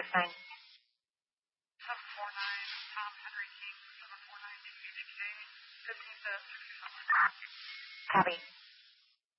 9. 749 Tom Henry King, 749 DHK, 15 to 65. Copy.